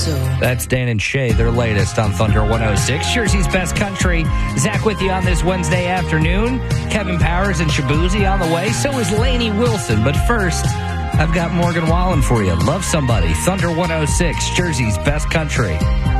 That's Dan and Shay, their latest on Thunder 106. Jersey's Best Country. Zach with you on this Wednesday afternoon. Kevin Powers and Shabuzi on the way. So is Lainey Wilson. But first, I've got Morgan Wallen for you. Love Somebody. Thunder 106, Jersey's Best Country.